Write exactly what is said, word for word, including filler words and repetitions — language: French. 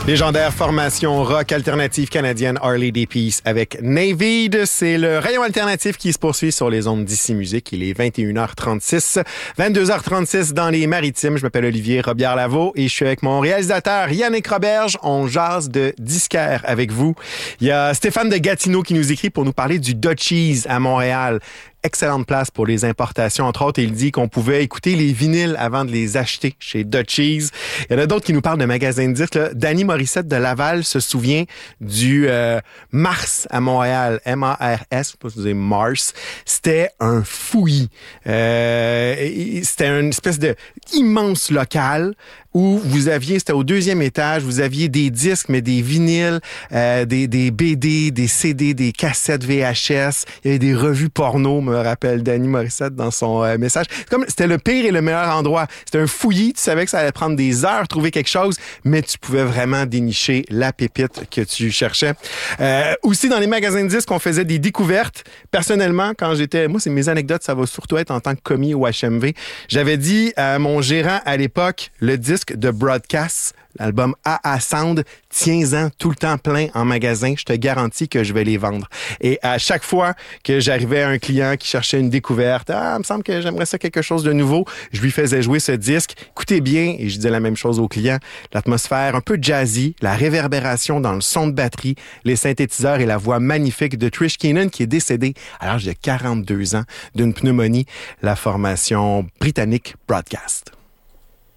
Légendaire formation rock alternative canadienne Harley Day Peace avec Navid. C'est le rayon alternatif qui se poursuit sur les ondes d'Ici Musique. Il est vingt et une heures trente-six, vingt-deux heures trente-six dans les Maritimes. Je m'appelle Olivier Robillard-Lavaux et je suis avec mon réalisateur Yannick Roberge. On jase de disquaire avec vous. Il y a Stéphane de Gatineau qui nous écrit pour nous parler du Dutchies à Montréal. Excellente place pour les importations. Entre autres, il dit qu'on pouvait écouter les vinyles avant de les acheter chez Dutchies. Il y en a d'autres qui nous parlent de magasins de disques. Là. Danny Morissette de Laval se souvient du euh, Mars à Montréal. M A R S, je sais pas si vous avez Mars. C'était un fouillis. Euh, c'était une espèce de immense local où vous aviez, c'était au deuxième étage, vous aviez des disques, mais des vinyles, euh, des, des B D, des C D, des cassettes V H S. Il y avait des revues porno, me rappelle Danny Morissette dans son euh, message. C'est comme, c'était le pire et le meilleur endroit. C'était un fouillis, tu savais que ça allait prendre des heures trouver quelque chose, mais tu pouvais vraiment dénicher la pépite que tu cherchais. Euh, aussi, dans les magasins de disques, on faisait des découvertes. Personnellement, quand j'étais, moi, c'est mes anecdotes, ça va surtout être en tant que commis au H M V. J'avais dit à mon gérant à l'époque, le disque de Broadcast, l'album A A Sound, tiens-en tout le temps plein en magasin, je te garantis que je vais les vendre. Et à chaque fois que j'arrivais à un client qui cherchait une découverte, ah, il me semble que j'aimerais ça quelque chose de nouveau, je lui faisais jouer ce disque. Écoutez bien, et je disais la même chose au client, l'atmosphère un peu jazzy, la réverbération dans le son de batterie, les synthétiseurs et la voix magnifique de Trish Keenan qui est décédée à l'âge de quarante-deux ans d'une pneumonie, la formation britannique Broadcast.